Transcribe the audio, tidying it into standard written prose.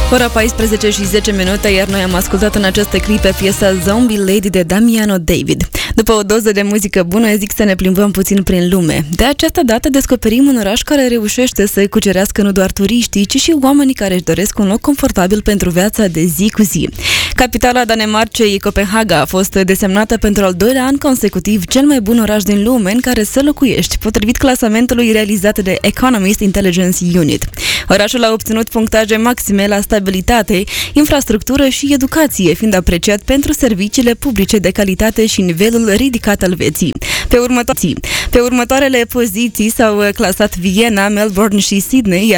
Ora 14 și 10 minute, iar noi am ascultat în această clipă piesa Zombie Lady de Damiano David. După o doză de muzică bună, zic să ne plimbăm puțin prin lume. De această dată descoperim un oraș care reușește să cucerească nu doar turiștii, ci și oamenii care își doresc un loc confortabil pentru viața de zi cu zi. Capitala Danemarcei, Copenhaga, a fost desemnată pentru al doilea an consecutiv cel mai bun oraș din lume în care să locuiești, potrivit clasamentului realizat de Economist Intelligence Unit. Orașul a obținut punctaje maxime la stabilitate, infrastructură și educație, fiind apreciat pentru serviciile publice de calitate și nivelul ridicat al vieții. Pe următoarele poziții s-au clasat Viena, Melbourne și Sydney,